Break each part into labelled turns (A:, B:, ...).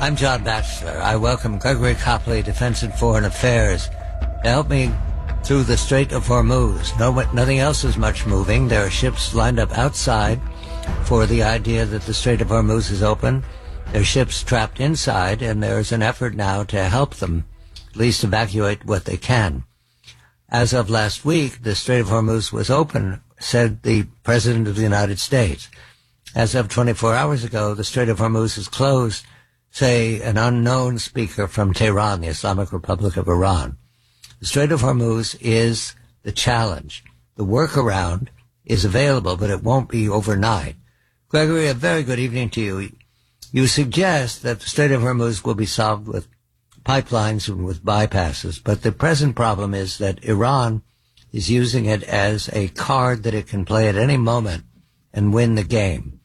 A: I'm John Batchelor. I welcome Gregory Copley, Defense and Foreign Affairs, to help me through the Strait of Hormuz. Nothing else is much moving. There are ships lined up outside for the idea that the Strait of Hormuz is open. There are ships trapped inside, and there's an effort now to help them at least evacuate what they can. As of last week, the Strait of Hormuz was open, said the President of the United States. As of 24 hours ago, the Strait of Hormuz is closed, say an unknown speaker from Tehran, the Islamic Republic of Iran. The Strait of Hormuz is the challenge. The workaround is available, but it won't be overnight. Gregory, a very good evening to you. You suggest that the Strait of Hormuz will be solved with pipelines and with bypasses, but the present problem is that Iran is using it as a card that it can play at any moment and win the game.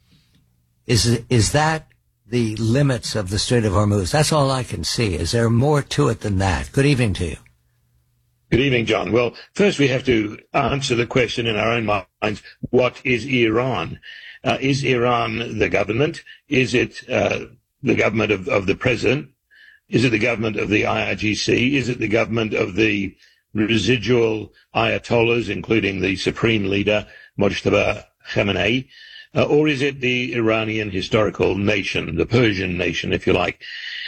A: Is that the limits of the Strait of Hormuz? That's all I can see. Is there more to it than that? Good evening to you.
B: Good evening, John. Well, first we have to answer the question in our own minds, what is Iran? Is Iran the government? Is it the government of the president? Is it the government of the IRGC? Is it the government of the residual ayatollahs, including the supreme leader, Mojtaba Khamenei? Or is it the Iranian historical nation, the Persian nation, if you like?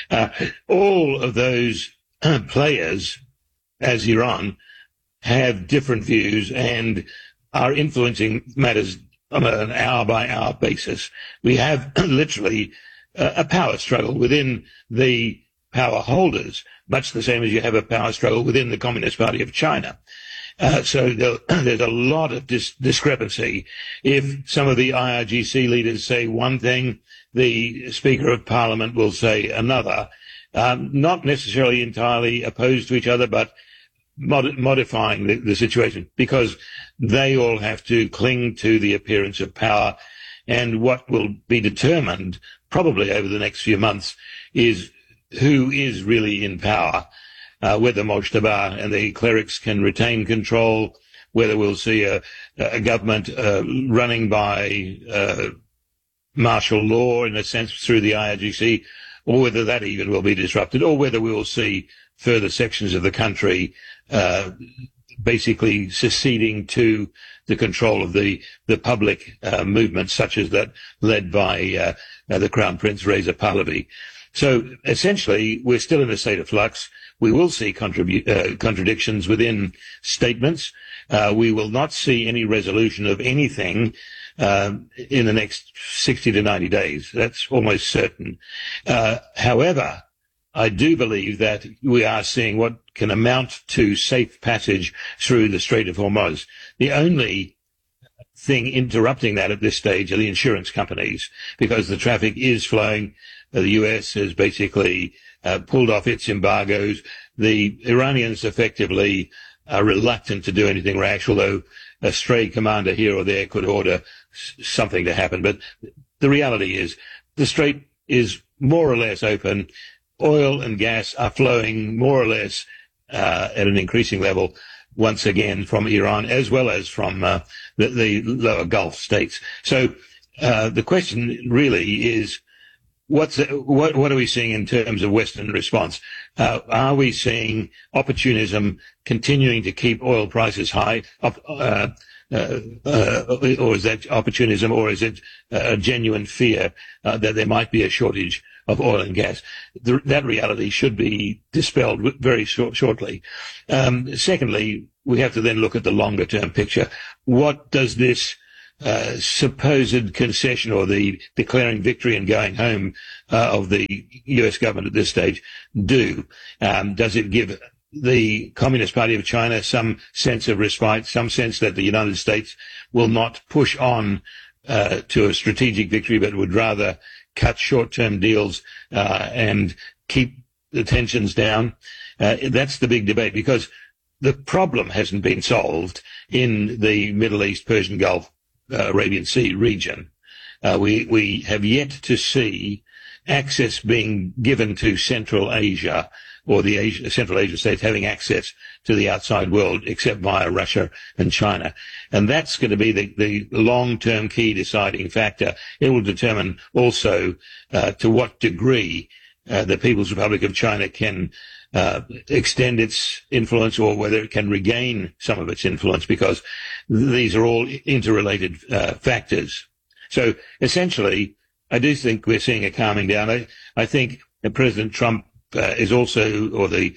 B: All of those players, as Iran, have different views and are influencing matters on an hour-by-hour basis. We have literally a power struggle within the power holders, much the same as you have a power struggle within the Communist Party of China. So there's a lot of discrepancy. If some of the IRGC leaders say one thing, the Speaker of Parliament will say another, not necessarily entirely opposed to each other, but modifying the situation, because they all have to cling to the appearance of power. And what will be determined probably over the next few months is who is really in power. Whether Mojtaba and the clerics can retain control, whether we'll see a government running by martial law, in a sense, through the IRGC, or whether that even will be disrupted, or whether we will see further sections of the country basically seceding to the control of the public movements, such as that led by the Crown Prince Reza Pahlavi. So essentially, we're still in a state of flux. We will see contradictions within statements. We will not see any resolution of anything in the next 60 to 90 days. That's almost certain. However, I do believe that we are seeing what can amount to safe passage through the Strait of Hormuz. The only thing interrupting that at this stage are the insurance companies, because the traffic is flowing. The US has basically pulled off its embargoes. The Iranians effectively are reluctant to do anything rash, although a stray commander here or there could order something to happen. But the reality is the strait is more or less open. Oil and gas are flowing more or less at an increasing level once again from Iran, as well as from the lower Gulf states. So the question really is, what are we seeing in terms of Western response? Are we seeing opportunism continuing to keep oil prices high, or is that opportunism, or is it a genuine fear that there might be a shortage of oil and gas? That reality should be dispelled very shortly. Secondly, we have to then look at the longer-term picture. What does this supposed concession, or the declaring victory and going home of the US government at this stage, do? Does it give the Communist Party of China some sense of respite, some sense that the United States will not push on to a strategic victory, but would rather cut short-term deals and keep the tensions down? That's the big debate, because the problem hasn't been solved in the Middle East, Persian Gulf, Arabian Sea region. We have yet to see access being given to Central Asia, or the Central Asian states having access to the outside world, except via Russia and China. And that's going to be the long-term key deciding factor. It will determine also to what degree the People's Republic of China can extend its influence, or whether it can regain some of its influence, because these are all interrelated factors. So essentially, I do think we're seeing a calming down. I think that President Trump is also, or the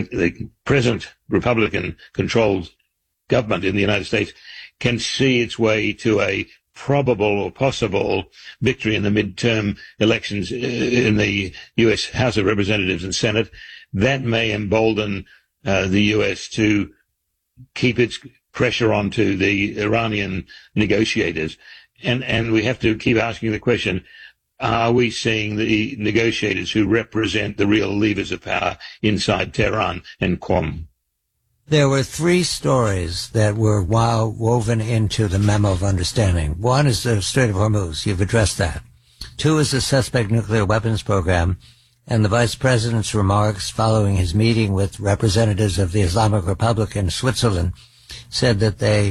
B: present Republican-controlled government in the United States can see its way to a probable or possible victory in the midterm elections in the U.S. House of Representatives and Senate. That may embolden the U.S. to keep its pressure onto the Iranian negotiators. And we have to keep asking the question, are we seeing the negotiators who represent the real levers of power inside Tehran and Qom?
A: There were three stories that were woven into the memo of understanding. One is the Strait of Hormuz. You've addressed that. Two is the suspect nuclear weapons program, and the vice president's remarks following his meeting with representatives of the Islamic Republic in Switzerland said that they,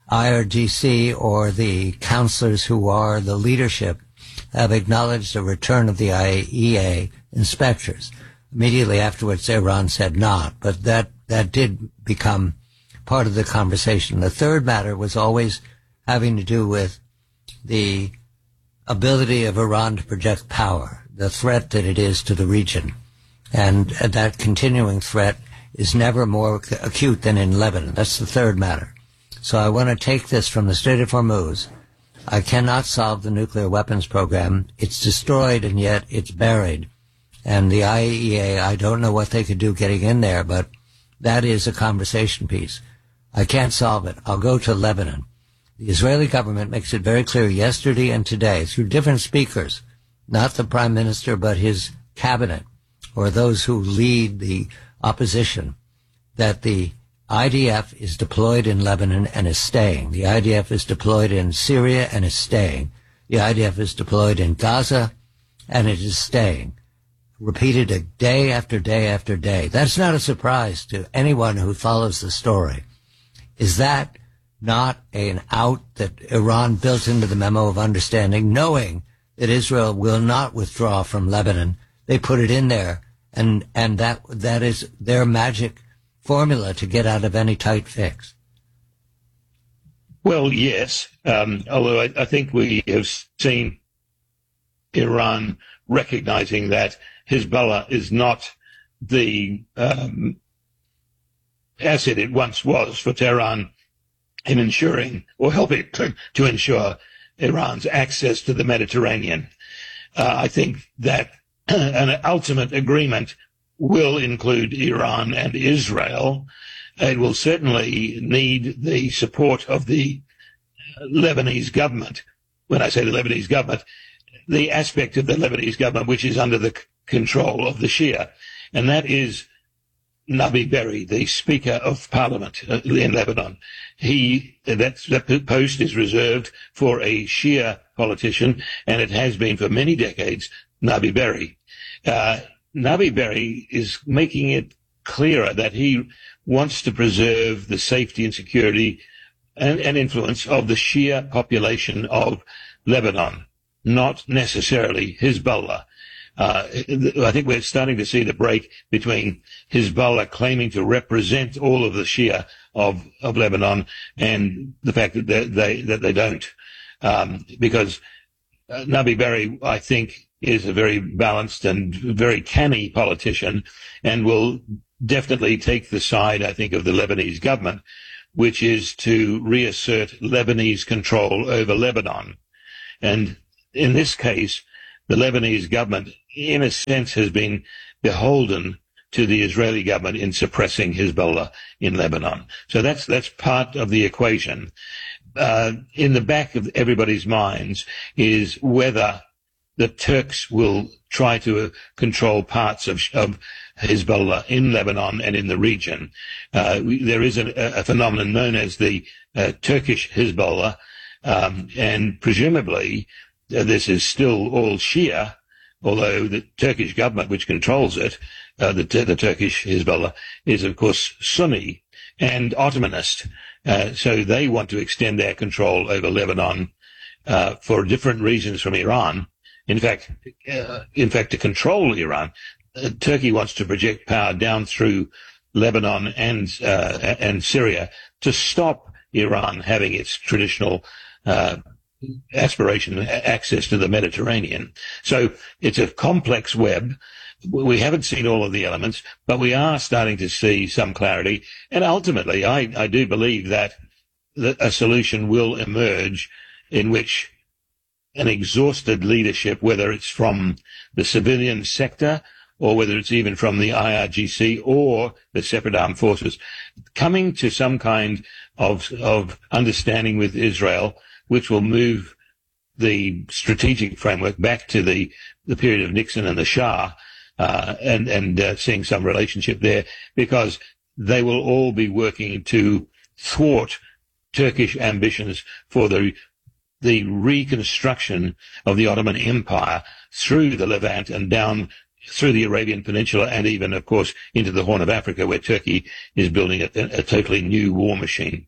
A: IRGC, or the counselors who are the leadership, have acknowledged the return of the IAEA inspectors. Immediately afterwards, Iran said not, but that did become part of the conversation. The third matter was always having to do with the ability of Iran to project power, the threat that it is to the region. And that continuing threat is never more acute than in Lebanon. That's the third matter. So I want to take this from the Strait of Hormuz. I cannot solve the nuclear weapons program. It's destroyed, and yet it's buried. And the IAEA, I don't know what they could do getting in there, but that is a conversation piece. I can't solve it. I'll go to Lebanon. The Israeli government makes it very clear yesterday and today through different speakers, not the prime minister, but his cabinet or those who lead the opposition, that the IDF is deployed in Lebanon and is staying. The IDF is deployed in Syria and is staying. The IDF is deployed in Gaza and it is staying. Repeated day after day after day. That's not a surprise to anyone who follows the story. Is that not an out that Iran built into the memo of understanding, knowing that Israel will not withdraw from Lebanon? They put it in there, and that is their magic formula to get out of any tight fix.
B: Well, yes, although I think we have seen Iran recognizing that Hezbollah is not the asset it once was for Tehran in ensuring or helping to ensure Iran's access to the Mediterranean. I think that an ultimate agreement will include Iran and Israel. It will certainly need the support of the Lebanese government. When I say the Lebanese government, the aspect of the Lebanese government which is under the control of the Shia, and that is Nabi Berri, the Speaker of Parliament in Lebanon. That post is reserved for a Shia politician, and it has been for many decades Nabi Berri. Nabi Berri is making it clearer that he wants to preserve the safety and security and influence of the Shia population of Lebanon, not necessarily Hezbollah. I think we're starting to see the break between Hezbollah claiming to represent all of the Shia of Lebanon and the fact that they don't. Because Nabi Berri, I think, is a very balanced and very canny politician and will definitely take the side, I think, of the Lebanese government, which is to reassert Lebanese control over Lebanon. And in this case, the Lebanese government, in a sense, has been beholden to the Israeli government in suppressing Hezbollah in Lebanon. So that's part of the equation. In the back of everybody's minds is whether the Turks will try to control parts of Hezbollah in Lebanon and in the region. There is a phenomenon known as the Turkish Hezbollah, and presumably this is still all Shia, although the Turkish government, which controls it, the Turkish Hezbollah, is of course Sunni and Ottomanist. So they want to extend their control over Lebanon for different reasons from Iran. To control Iran, Turkey wants to project power down through Lebanon and Syria to stop Iran having its traditional aspiration access to the Mediterranean. So it's a complex web. We haven't seen all of the elements, but we are starting to see some clarity. And ultimately, I do believe that a solution will emerge in which an exhausted leadership, whether it's from the civilian sector or whether it's even from the IRGC or the separate armed forces, coming to some kind of understanding with Israel, which will move the strategic framework back to the period of Nixon and the Shah, and seeing some relationship there, because they will all be working to thwart Turkish ambitions for the reconstruction of the Ottoman Empire through the Levant and down through the Arabian Peninsula and even, of course, into the Horn of Africa, where Turkey is building a totally new war machine.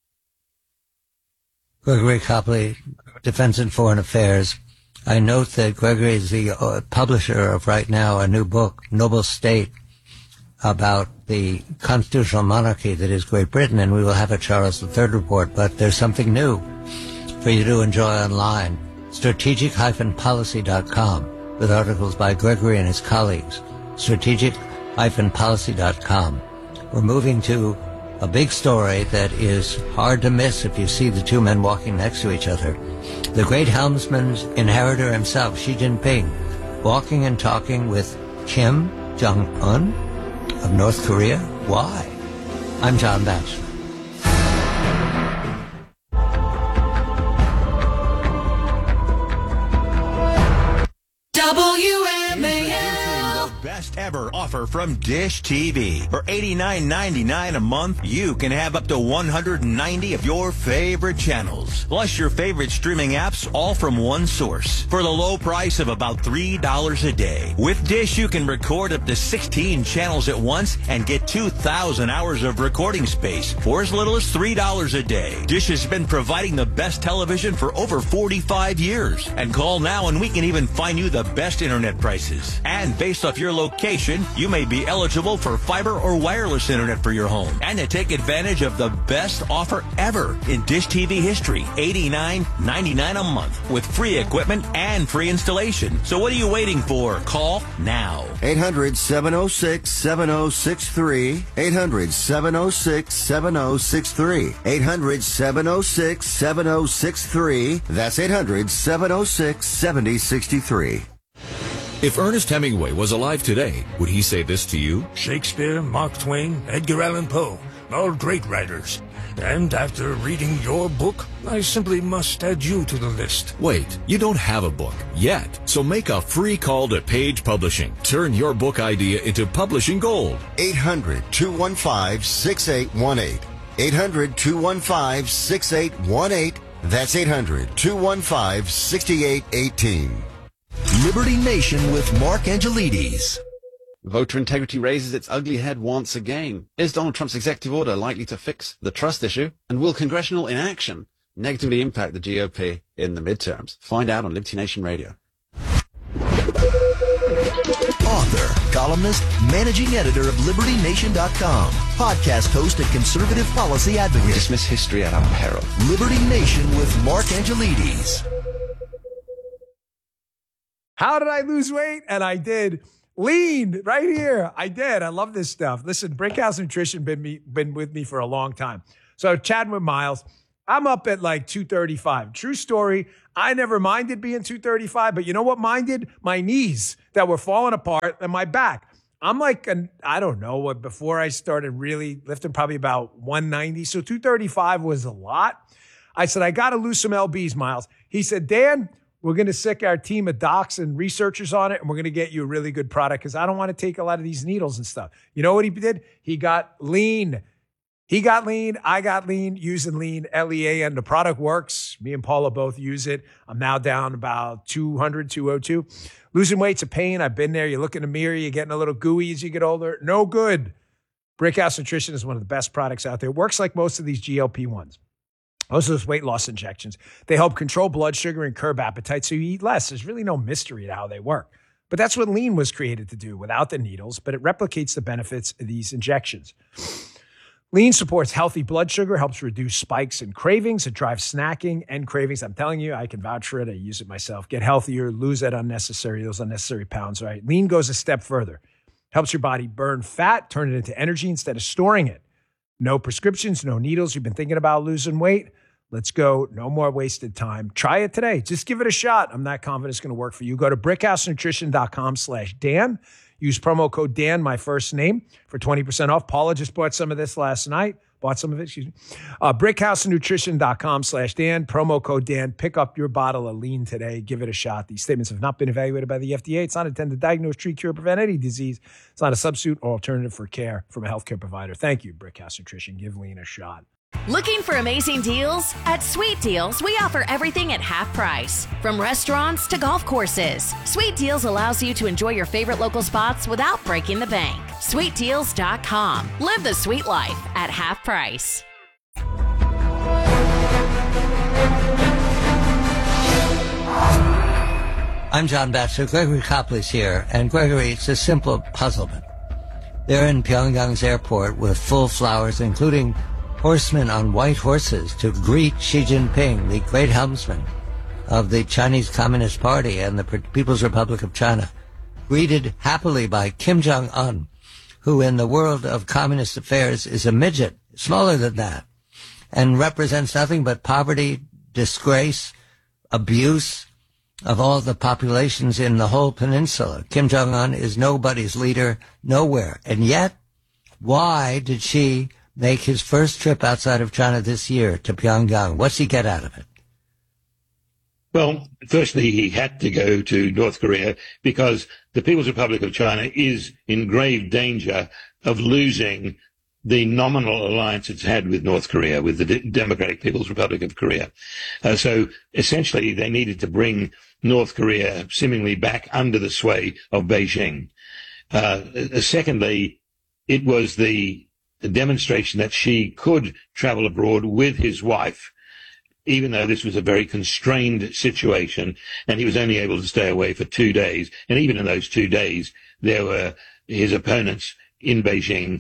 A: Gregory Copley, Defense and Foreign Affairs. I note that Gregory is the publisher of right now a new book, Noble State, about the constitutional monarchy that is Great Britain, and we will have a Charles III report, but there's something new for you to enjoy online. Strategic-policy.com, with articles by Gregory and his colleagues. Strategic-policy.com. We're moving to a big story that is hard to miss if you see the two men walking next to each other. The great helmsman's inheritor himself, Xi Jinping, walking and talking with Kim Jong-un of North Korea. Why? I'm John Batchelor.
C: Best ever offer from Dish TV. For $89.99 a month, you can have up to 190 of your favorite channels, plus your favorite streaming apps, all from one source, for the low price of about $3 a day. With Dish, you can record up to 16 channels at once and get 2,000 hours of recording space for as little as $3 a day. Dish has been providing the best television for over 45 years. And call now and we can even find you the best internet prices. And based off your location, you may be eligible for fiber or wireless internet for your home. And to take advantage of the best offer ever in Dish TV history, $89.99 a month with free equipment and free installation. So what are you waiting for? Call now.
D: 800-706-7063. 800-706-7063. 800-706-7063. That's 800-706-7063.
E: If Ernest Hemingway was alive today, would he say this to you?
F: Shakespeare, Mark Twain, Edgar Allan Poe, all great writers. And after reading your book, I simply must add you to the list.
E: Wait, you don't have a book yet. So make a free call to Page Publishing. Turn your book idea into publishing gold.
D: 800-215-6818. 800-215-6818. That's 800-215-6818.
G: Liberty Nation with Mark Angelides.
H: Voter integrity raises its ugly head once again. Is Donald Trump's executive order likely to fix the trust issue? And will congressional inaction negatively impact the GOP in the midterms? Find out on Liberty Nation Radio.
G: Author, columnist, managing editor of LibertyNation.com, podcast host and conservative policy advocate.
H: We dismiss history at our peril.
G: Liberty Nation with Mark Angelides.
I: How did I lose weight? And I did. Lean right here. I did. I love this stuff. Listen, Brickhouse Nutrition been with me for a long time. So chatting with Miles, I'm up at like 235. True story. I never minded being 235, but you know what minded? My knees that were falling apart and my back. I'm like, I don't know what, before I started really lifting, probably about 190. So 235 was a lot. I said, I got to lose some LBs, Miles. He said, Dan, we're going to sick our team of docs and researchers on it, and we're going to get you a really good product because I don't want to take a lot of these needles and stuff. You know what he did? He got lean. He got lean. I got lean using lean, LEA, and the product works. Me and Paula both use it. I'm now down about 200, 202. Losing weight's a pain. I've been there. You look in the mirror, you're getting a little gooey as you get older. No good. Brickhouse Nutrition is one of the best products out there. It works like most of these GLP ones. Those are those weight loss injections. They help control blood sugar and curb appetite so you eat less. There's really no mystery to how they work. But that's what Lean was created to do without the needles, but it replicates the benefits of these injections. Lean supports healthy blood sugar, helps reduce spikes and cravings. It drives snacking and cravings. I'm telling you, I can vouch for it. I use it myself. Get healthier, lose those unnecessary pounds, right? Lean goes a step further. Helps your body burn fat, turn it into energy instead of storing it. No prescriptions, no needles. You've been thinking about losing weight? Let's go. No more wasted time. Try it today. Just give it a shot. I'm not confident it's going to work for you. Go to brickhousenutrition.com/Dan. Use promo code Dan, my first name, for 20% off. Paula just bought some of this last night. Brickhousenutrition.com/Dan. Promo code Dan. Pick up your bottle of Lean today. Give it a shot. These statements have not been evaluated by the FDA. It's not intended to diagnose, treat, cure, prevent any disease. It's not a substitute or alternative for care from a healthcare provider. Thank you, Brickhouse Nutrition. Give Lean a shot.
J: Looking for amazing deals? At Sweet Deals, we offer everything at half price. From restaurants to golf courses, Sweet Deals allows you to enjoy your favorite local spots without breaking the bank. SweetDeals.com. Live the sweet life at half price.
A: I'm John Batchelor. Gregory Copley's here. And Gregory, it's a simple puzzlement. They're in Pyongyang's airport with full flowers, including horsemen on white horses, to greet Xi Jinping, the great helmsman of the Chinese Communist Party and the People's Republic of China, greeted happily by Kim Jong-un, who in the world of communist affairs is a midget, smaller than that, and represents nothing but poverty, disgrace, abuse of all the populations in the whole peninsula. Kim Jong-un is nobody's leader nowhere. And yet, why did Xi make his first trip outside of China this year to Pyongyang? What's he get out of it?
B: Well, firstly, he had to go to North Korea because the People's Republic of China is in grave danger of losing the nominal alliance it's had with North Korea, with the Democratic People's Republic of Korea. So essentially, they needed to bring North Korea seemingly back under the sway of Beijing. Secondly, it was the demonstration that Xi could travel abroad with his wife, even though this was a very constrained situation, and he was only able to stay away for 2 days. And even in those 2 days, there were his opponents in Beijing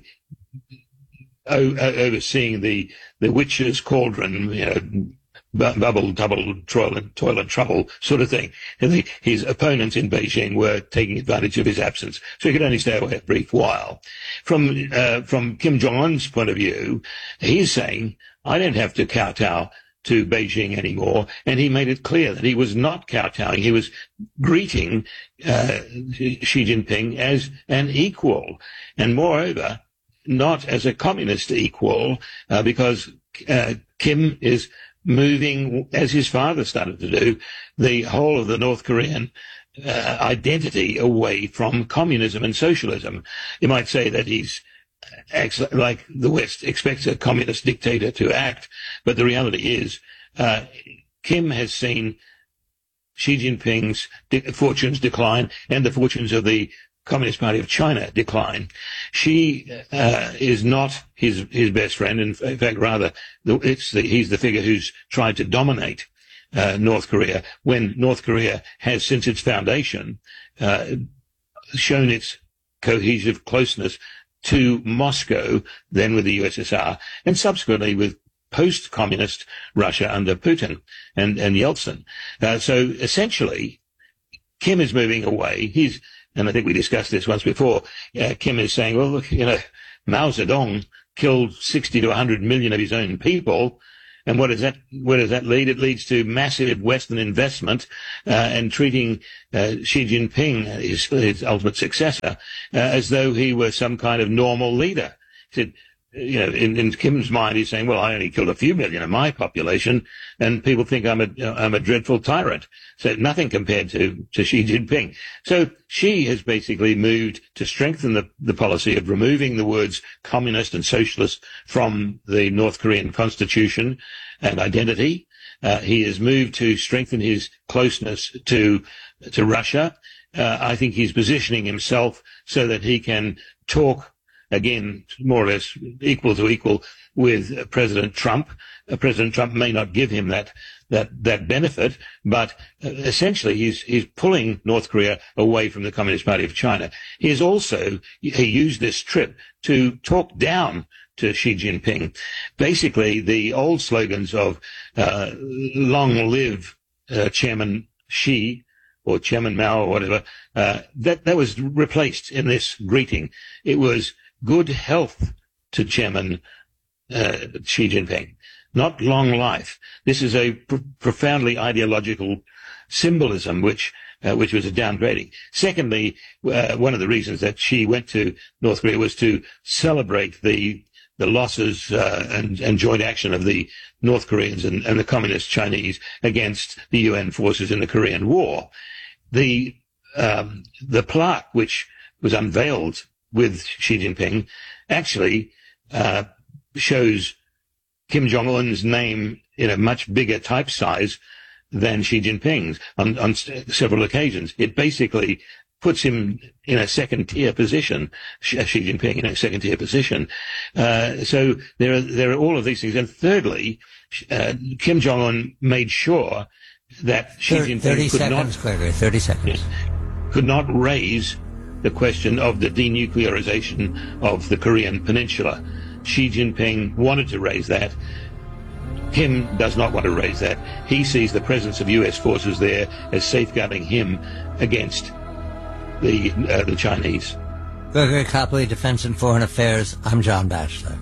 B: overseeing the witch's cauldron, bubble, double, toilet trouble sort of thing. And his opponents in Beijing were taking advantage of his absence, so he could only stay away a brief while. From Kim Jong-un's point of view, he's saying, I don't have to kowtow to Beijing anymore, and he made it clear that he was not kowtowing. He was greeting Xi Jinping as an equal, and moreover, not as a communist equal, because Kim is moving, as his father started to do, the whole of the North Korean identity away from communism and socialism. You might say that he's acts like the West expects a communist dictator to act, but the reality is Kim has seen Xi Jinping's fortunes decline and the fortunes of the Communist Party of China decline. Xi is not his best friend. In fact, rather, he's the figure who's tried to dominate North Korea, when North Korea has, since its foundation, shown its cohesive closeness to Moscow, then with the USSR, and subsequently with post-communist Russia under Putin and Yeltsin. So essentially, Kim is moving away. And I think we discussed this once before. Kim is saying, well, look, Mao Zedong killed 60 to 100 million of his own people. And where does that lead? It leads to massive Western investment, and treating Xi Jinping, his ultimate successor, as though he were some kind of normal leader. He said, in Kim's mind, he's saying, well, I only killed a few million of my population, and people think I'm a dreadful tyrant. So nothing compared to Xi Jinping. So Xi has basically moved to strengthen the policy of removing the words communist and socialist from the North Korean constitution and identity. He has moved to strengthen his closeness to Russia. I think he's positioning himself so that he can talk again, more or less equal to equal with President Trump. President Trump may not give him that benefit, but essentially he's pulling North Korea away from the Communist Party of China. He used this trip to talk down to Xi Jinping. Basically, the old slogans of long live Chairman Xi or Chairman Mao or whatever, that was replaced in this greeting. It was good health to Chairman Xi Jinping, not long life. This is a profoundly ideological symbolism which was a downgrading. Secondly, one of the reasons that Xi went to North Korea was to celebrate the losses and joint action of the North Koreans and the Communist Chinese against the UN forces in the Korean War. The plaque which was unveiled with Xi Jinping actually shows Kim Jong-un's name in a much bigger type size than Xi Jinping's on several occasions. It basically puts him in a second-tier position, Xi Jinping in a second-tier position. So there are all of these things. And thirdly, Kim Jong-un made sure that Xi Jinping could not raise the question of the denuclearization of the Korean Peninsula. Xi Jinping wanted to raise that. Kim does not want to raise that. He sees the presence of U.S. forces there as safeguarding him against the Chinese.
A: Gregory Copley, Defense and Foreign Affairs. I'm John Batchelor.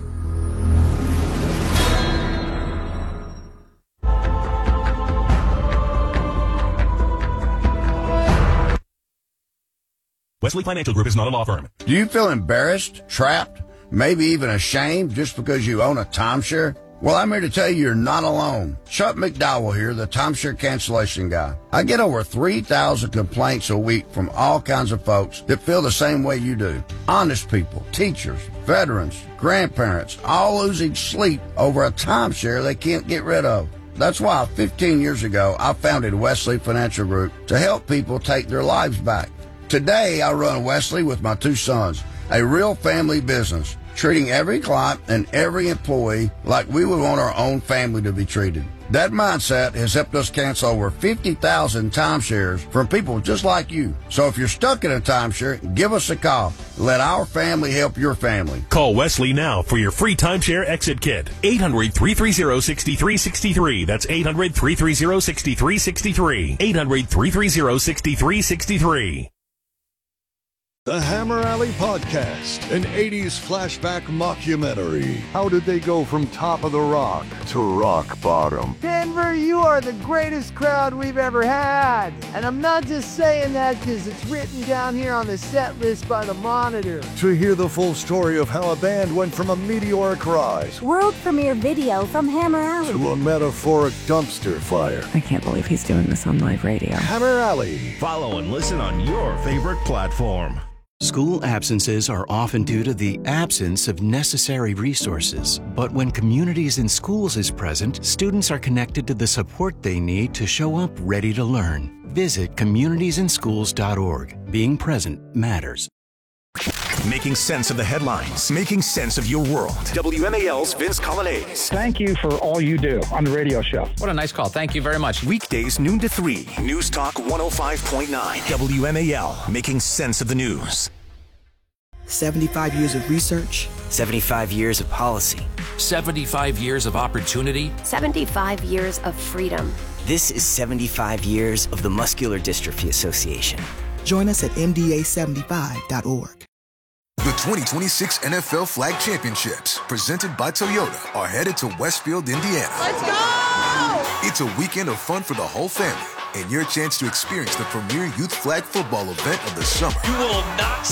K: Wesley Financial Group is not a law firm.
L: Do you feel embarrassed, trapped, maybe even ashamed just because you own a timeshare? Well, I'm here to tell you you're not alone. Chuck McDowell here, the timeshare cancellation guy. I get over 3,000 complaints a week from all kinds of folks that feel the same way you do. Honest people, teachers, veterans, grandparents, all losing sleep over a timeshare they can't get rid of. That's why 15 years ago, I founded Wesley Financial Group to help people take their lives back. Today, I run Wesley with my two sons, a real family business, treating every client and every employee like we would want our own family to be treated. That mindset has helped us cancel over 50,000 timeshares from people just like you. So if you're stuck in a timeshare, give us a call. Let our family help your family.
K: Call Wesley now for your free timeshare exit kit. 800-330-6363. That's 800-330-6363. 800-330-6363.
M: The Hammer Alley Podcast, an 80s flashback mockumentary. How did they go from top of the rock to rock bottom?
N: Denver, you are the greatest crowd we've ever had. And I'm not just saying that because it's written down here on the set list by the Monitor.
M: To hear the full story of how a band went from a meteoric rise,
O: world premiere video from Hammer Alley,
M: to a metaphoric dumpster fire.
P: I can't believe he's doing this on live radio.
M: Hammer Alley.
K: Follow and listen on your favorite platform.
Q: School absences are often due to the absence of necessary resources. But when Communities in Schools is present, students are connected to the support they need to show up ready to learn. Visit communitiesinschools.org. Being present matters.
C: Making sense of the headlines, making sense of your world. WMAL's Vince Colonnese.
R: Thank you for all you do on the radio show.
S: What a nice call. Thank you very much.
C: Weekdays noon to 3. News Talk 105.9. WMAL. Making sense of the news.
T: 75 years of research.
U: 75 years of policy.
V: 75 years of opportunity.
W: 75 years of freedom.
U: This is 75 years of the Muscular Dystrophy Association.
T: Join us at MDA75.org.
X: The 2026 NFL Flag Championships, presented by Toyota, are headed to Westfield, Indiana.
Y: Let's go!
X: It's a weekend of fun for the whole family and your chance to experience the premier youth flag football event of the summer.
Z: You will not